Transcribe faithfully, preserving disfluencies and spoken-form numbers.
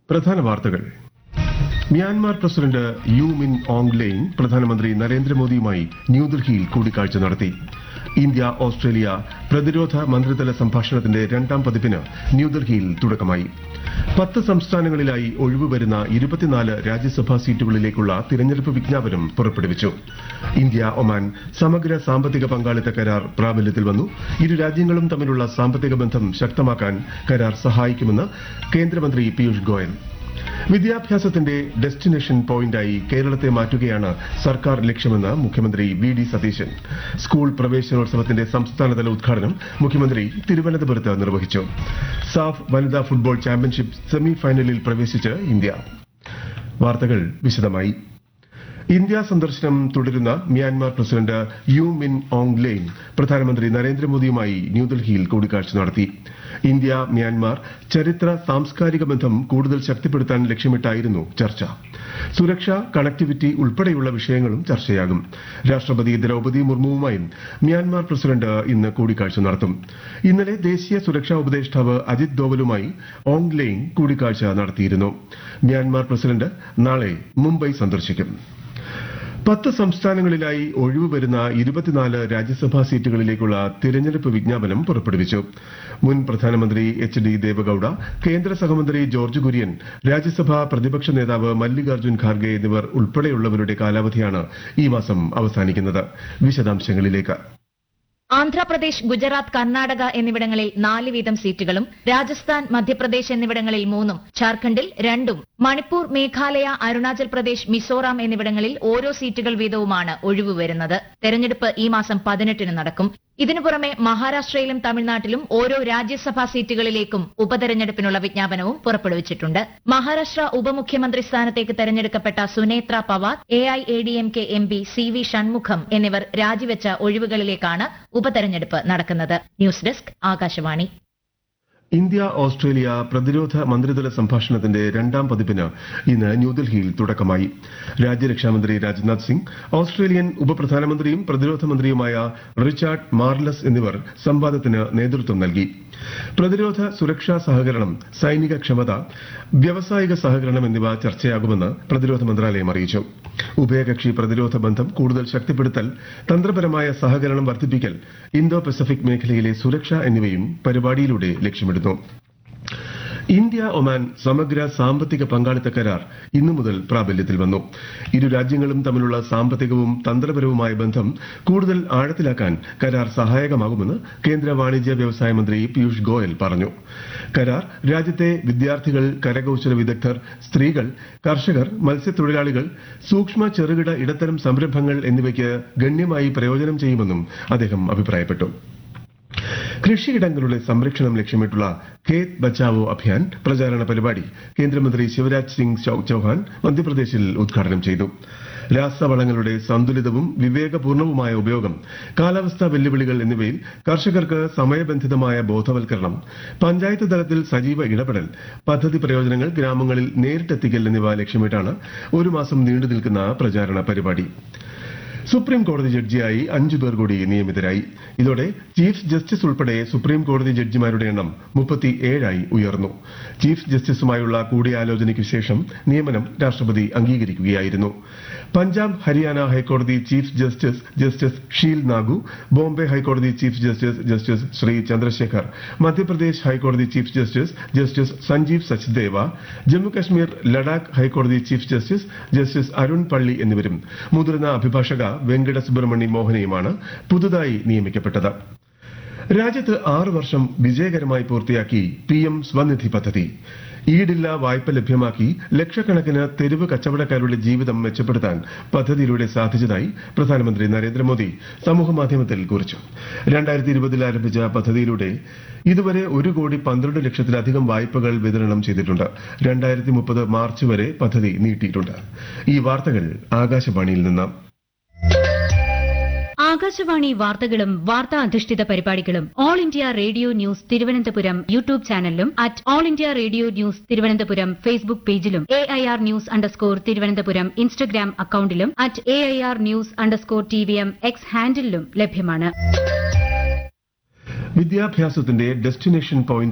പ്രധാന വാർത്തകൾ. Myanmar president U മിൻ ഓങ് ലെയിൻ പ്രധാനമന്ത്രി നരേന്ദ്രമോദിയുമായി ന്യൂഡൽഹിയിൽ കൂടിക്കാഴ്ച നടത്തി. ഇന്ത്യ ഓസ്ട്രേലിയ പ്രതിരോധ മന്ത്രിതല സംഭാഷണത്തിന്റെ രണ്ടാം പതിപ്പിന് ന്യൂഡൽഹിയിൽ തുടക്കമായി. പത്ത് സംസ്ഥാനങ്ങളിലായി ഒഴിവുവരുന്ന ഇരുപത്തിനാല് രാജ്യസഭാ സീറ്റുകളിലേക്കുള്ള തിരഞ്ഞെടുപ്പ് വിജ്ഞാപനം പുറപ്പെടുവിച്ചു. ഇന്ത്യ ഒമാൻ സമഗ്ര സാമ്പത്തിക പങ്കാളിത്ത കരാർ പ്രാബല്യത്തിൽ വന്നു. ഇരു രാജ്യങ്ങളും തമ്മിലുള്ള സാമ്പത്തിക ബന്ധം ശക്തമാക്കാൻ കരാർ സഹായിക്കുമെന്ന് കേന്ദ്രമന്ത്രി പീയൂഷ് ഗോയൽ. വിദ്യാഭ്യാസത്തിന്റെ ഡെസ്റ്റിനേഷൻ പോയിന്റായി കേരളത്തെ മാറ്റുകയാണ് സർക്കാർ ലക്ഷ്യമെന്ന് മുഖ്യമന്ത്രി വി ഡി സതീശൻ. സ്കൂൾ പ്രവേശനോത്സവത്തിന്റെ സംസ്ഥാനതല ഉദ്ഘാടനം മുഖ്യമന്ത്രി തിരുവനന്തപുരത്ത് നിർവഹിച്ചു. സാഫ് വനിതാ ഫുട്ബോൾ ചാമ്പ്യൻഷിപ്പ് സെമി ഫൈനലിൽ പ്രവേശിച്ച് ഇന്ത്യ. വാർത്തകൾ വിശദമായി. ഇന്ത്യ സന്ദർശനം തുടരുന്ന മ്യാൻമാർ പ്രസിഡന്റ് യു മിൻ ഓങ് ലെയിൻ പ്രധാനമന്ത്രി നരേന്ദ്രമോദിയുമായി ന്യൂഡൽഹിയിൽ കൂടിക്കാഴ്ച നടത്തി. ഇന്ത്യ മ്യാൻമാർ ചരിത്ര സാംസ്കാരിക ബന്ധം കൂടുതൽ ശക്തിപ്പെടുത്താൻ ലക്ഷ്യമിട്ടായിരുന്നു ചർച്ച. സുരക്ഷ, കണക്ടിവിറ്റി ഉൾപ്പെടെയുള്ള വിഷയങ്ങളും ചർച്ചയാകും. രാഷ്ട്രപതി ദ്രൌപദി മുർമുവുമായും മ്യാൻമാർ പ്രസിഡന്റ് ഇന്ന് കൂടിക്കാഴ്ച നടത്തും. ഇന്നലെ ദേശീയ സുരക്ഷാ ഉപദേഷ്ടാവ് അജിത് ദോവലുമായി ഓങ് ലെയിൻ കൂടിക്കാഴ്ച നടത്തിയിരുന്നു. മ്യാൻമാർ പ്രസിഡന്റ് നാളെ മുംബൈ സന്ദർശിക്കും. പത്ത് സംസ്ഥാനങ്ങളിലായി ഒഴിവുവരുന്ന ഇരുപത്തിനാല് രാജ്യസഭാ സീറ്റുകളിലേക്കുള്ള തിരഞ്ഞെടുപ്പ് വിജ്ഞാപനം പുറപ്പെടുവിച്ചു. മുൻ പ്രധാനമന്ത്രി എച്ച് ഡി ദേവഗൌഡ, കേന്ദ്ര സഹമന്ത്രി ജോർജ് കുര്യൻ, രാജ്യസഭാ പ്രതിപക്ഷ നേതാവ് മല്ലികാർജ്ജുൻ ഖാർഗെ എന്നിവർ ഉൾപ്പെടെയുള്ളവരുടെ കാലാവധിയാണ് ഈ മാസം അവസാനിക്കുന്നത്. വിശദാംശങ്ങളിലേക്ക്. ആന്ധ്രാപ്രദേശ്, ഗുജറാത്ത്, കർണാടക എന്നിവിടങ്ങളിൽ നാല് വീതം സീറ്റുകളും രാജസ്ഥാൻ, മധ്യപ്രദേശ് എന്നിവിടങ്ങളിൽ മൂന്നും, ഝാർഖണ്ഡിൽ രണ്ടും, മണിപ്പൂർ, മേഘാലയ, അരുണാചൽ പ്രദേശ്, മിസോറാം എന്നിവിടങ്ങളിൽ ഓരോ സീറ്റുകൾ വീതവുമാണ് ഒഴിവ് വരുന്നത്. തെരഞ്ഞെടുപ്പ് ഈ മാസം പതിനെട്ടിന് നടക്കും. ഇതിനു പുറമെ മഹാരാഷ്ട്രയിലും തമിഴ്നാട്ടിലും ഓരോ രാജ്യസഭാ സീറ്റുകളിലേക്കും ഉപതെരഞ്ഞെടുപ്പിനുള്ള വിജ്ഞാപനവും പുറപ്പെടുവിച്ചിട്ടുണ്ട്. മഹാരാഷ്ട്ര ഉപമുഖ്യമന്ത്രി സ്ഥാനത്തേക്ക് തെരഞ്ഞെടുക്കപ്പെട്ട Sunetra Pawar, A I A D M K M P C V Shanmugham എന്നിവർ രാജിവെച്ച ഒഴിവുകളിലേക്കാണ് ഉപതെരഞ്ഞെടുപ്പ് നടക്കുന്നത്. News desk, Akashvani. India Australia പ്രതിരോധ മന്ത്രിതല സംഭാഷണത്തിന്റെ രണ്ടാം പതിപ്പിന് ഇന്ന് ന്യൂഡൽഹിയിൽ തുടക്കമായി. രാജ്യരക്ഷാമന്ത്രി രാജ്നാഥ് സിംഗ്, ഓസ്ട്രേലിയൻ ഉപപ്രധാനമന്ത്രിയും പ്രതിരോധ മന്ത്രിയുമായ റിച്ചാർഡ് മാർലസ് എന്നിവർ സംവാദത്തിന് നേതൃത്വം നൽകി. പ്രതിരോധ സുരക്ഷാ സഹകരണം, സൈനിക ക്ഷമത, വ്യാവസായിക സഹകരണം എന്നിവ ചർച്ചയാകുമെന്ന് പ്രതിരോധ മന്ത്രാലയം അറിയിച്ചു. ഉഭയകക്ഷി പ്രതിരോധ ബന്ധം കൂടുതൽ ശക്തിപ്പെടുത്തൽ, തന്ത്രപരമായ സഹകരണം വർദ്ധിപ്പിക്കൽ, ഇന്തോ പസഫിക് മേഖലയിലെ സുരക്ഷ എന്നിവയും പരിപാടിയിലൂടെ ലക്ഷ്യമിടുന്നു. ഇന്ത്യ ഒമാൻ സമഗ്ര സാമ്പത്തിക പങ്കാളിത്ത കരാർ ഇന്നു മുതൽ പ്രാബല്യത്തിൽ വന്നു. ഇരു രാജ്യങ്ങളും തമ്മിലുള്ള സാമ്പത്തികവും തന്ത്രപരവുമായ ബന്ധം കൂടുതൽ ആഴത്തിലാക്കാൻ കരാർ സഹായകമാകുമെന്ന് കേന്ദ്ര വാണിജ്യ വ്യവസായ മന്ത്രി പീയൂഷ് ഗോയൽ പറഞ്ഞു. കരാർ രാജ്യത്തെ വിദ്യാർത്ഥികൾ, കരകൌശല വിദഗ്ധർ, സ്ത്രീകൾ, കർഷകർ, മത്സ്യത്തൊഴിലാളികൾ, സൂക്ഷ്മ ചെറുകിട ഇടത്തരം സംരംഭങ്ങൾ എന്നിവയ്ക്ക് ഗണ്യമായി പ്രയോജനം ചെയ്യുമെന്നും അദ്ദേഹം അഭിപ്രായപ്പെട്ടു. കൃഷിയിടങ്ങളുടെ സംരക്ഷണം ലക്ഷ്യമിട്ടുള്ള ഖേത് ബച്ചാവോ അഭിയാൻ പ്രചാരണ പരിപാടി കേന്ദ്രമന്ത്രി ശിവരാജ് സിംഗ് ചൌഹാൻ മധ്യപ്രദേശിൽ ഉദ്ഘാടനം ചെയ്തു. രാസവളങ്ങളുടെ സന്തുലിതവും വിവേകപൂർണവുമായ ഉപയോഗം, കാലാവസ്ഥാ വെല്ലുവിളികൾ എന്നിവയിൽ കർഷകർക്ക് സമയബന്ധിതമായ ബോധവൽക്കരണം, പഞ്ചായത്ത് തലത്തിൽ സജീവ ഇടപെടൽ, പദ്ധതി പ്രയോജനങ്ങൾ ഗ്രാമങ്ങളിൽ നേരിട്ടെത്തിക്കൽ എന്നിവ ലക്ഷ്യമിട്ടാണ് ഒരു മാസം നീണ്ടു നിൽക്കുന്ന പ്രചാരണ പരിപാടി. സുപ്രീം കോടതി ജഡ്ജിയായി അഞ്ചു പേർ കൂടി നിയമിതരായി. ഇതോടെ ചീഫ് ജസ്റ്റിസ് ഉൾപ്പെടെ സുപ്രീം കോടതി ജഡ്ജിമാരുടെ എണ്ണം മുപ്പത്തിയേഴായി ഉയർന്നു. ചീഫ് ജസ്റ്റിസുമായുള്ള കൂടിയാലോചനയ്ക്കു ശേഷം നിയമനം രാഷ്ട്രപതി അംഗീകരിക്കുകയായിരുന്നു. പഞ്ചാബ്, ഹരിയാന ഹൈക്കോടതി chief justice justice she'll Nagu, Bombay ഹൈക്കോടതി chief justice justice Shri Chandrasekhar, Madhya Pradesh ഹൈക്കോടതി chief justice justice Sanjeev Sachdeva, Jammu Kashmir Ladakh ഹൈക്കോടതി ചീഫ് ജസ്റ്റിസ് ജസ്റ്റിസ് അരുൺ പള്ളി എന്നിവരും മുതിർന്ന അഭിഭാഷക വെങ്കട സുബ്രഹ്മണ്യ മോഹനയുമാണ് പുതുതായി നിയമിക്കപ്പെട്ടത്. രാജ്യത്ത് ആറ് വർഷം വിജയകരമായി പൂർത്തിയാക്കി പി എം സ്വനിധി പദ്ധതി. ഈടില്ലാ വായ്പ ലഭ്യമാക്കി ലക്ഷക്കണക്കിന് തെരുവ് കച്ചവടക്കാരുടെ ജീവിതം മെച്ചപ്പെടുത്താൻ പദ്ധതിയിലൂടെ സാധിച്ചതായി പ്രധാനമന്ത്രി നരേന്ദ്രമോദി സമൂഹമാധ്യമത്തിൽ കുറിച്ചു. രണ്ടായിരത്തി ഇരുപതിൽ ആരംഭിച്ച പദ്ധതിയിലൂടെ ഇതുവരെ ഒരു കോടി പന്ത്രണ്ട് ലക്ഷത്തിലധികം വായ്പകൾ വിതരണം ചെയ്തിട്ടുണ്ട്. രണ്ടായിരത്തി മുപ്പത് മാർച്ച് വരെ പദ്ധതി നീട്ടിയിട്ടുണ്ട്. ഈ വാർത്തകൾ ആകാശവാണിയിൽ നിന്ന്. ആകാശവാണി വാർത്തകളും വാർത്താ അധിഷ്ഠിത പരിപാടികളും all India radio news Thiruvananthapuram YouTube ചാനലിലും at all India radio news Thiruvananthapuram Facebook പേജിലും A I R news underscore Thiruvananthapuram Instagram അക്കൌണ്ടിലും at A I R news underscore T V M X ഹാൻഡിലും ലഭ്യമാണ്. വിദ്യാഭ്യാസത്തിന്റെ ഡെസ്റ്റിനേഷൻ പോയിന്റ്